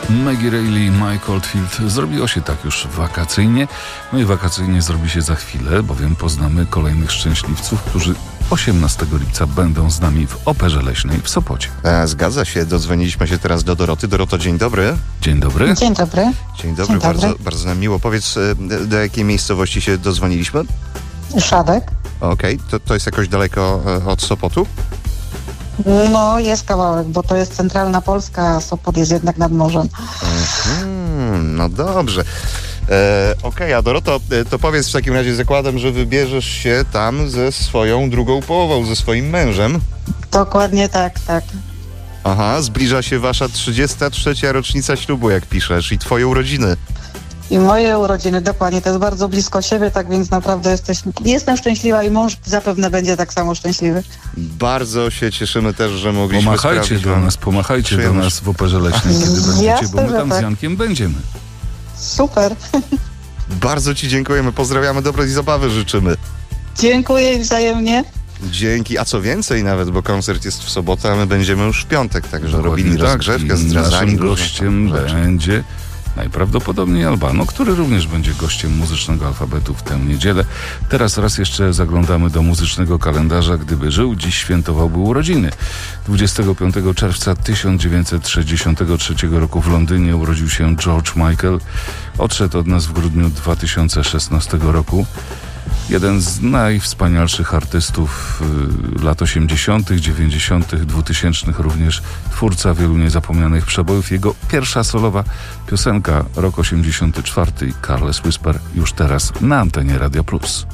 Maggie Reilly, Mike Oldfield. Zrobiło się tak już wakacyjnie. No i wakacyjnie zrobi się za chwilę, bowiem poznamy kolejnych szczęśliwców, którzy 18 lipca będą z nami w Operze Leśnej w Sopocie. Zgadza się, dodzwoniliśmy się teraz do Doroty. Doroto, dzień dobry. Dzień dobry. Dzień dobry. Dzień dobry, bardzo nam miło. Powiedz, do jakiej miejscowości się dodzwoniliśmy? Szadek. Okej, to jest jakoś daleko od Sopotu? No, jest kawałek, bo to jest centralna Polska, a Sopot jest jednak nad morzem. No dobrze. Okej, a Doroto, to powiedz w takim razie, zakładam, że wybierzesz się tam ze swoją drugą połową, ze swoim mężem. Dokładnie tak. Aha, zbliża się wasza 33. rocznica ślubu, jak piszesz, i twoje urodziny. I moje urodziny, dokładnie, to jest bardzo blisko siebie, tak więc naprawdę jestem szczęśliwa i mąż zapewne będzie tak samo szczęśliwy. Bardzo się cieszymy też, że mogliśmy pomachajcie do nas w Operze Leśnej, kiedy będziecie, Jasne, bo my tam tak. z Jankiem będziemy. Super. Bardzo ci dziękujemy, pozdrawiamy, dobrej zabawy życzymy. Dziękuję wzajemnie. Dzięki, a co więcej nawet, bo koncert jest w sobotę, a my będziemy już w piątek, także Dokładnie robili rozgrzewkę, zdradzali. Naszym gościem będzie najprawdopodobniej Albano, który również będzie gościem Muzycznego Alfabetu w tę niedzielę. Teraz raz jeszcze zaglądamy do muzycznego kalendarza. Gdyby żył, dziś świętowałby urodziny. 25 czerwca 1963 roku w Londynie urodził się George Michael. Odszedł od nas w grudniu 2016 roku. Jeden z najwspanialszych artystów lat 80., 90., 2000 również twórca wielu niezapomnianych przebojów. Jego pierwsza solowa piosenka, rok 84, Careless Whisper, już teraz na antenie Radia Plus.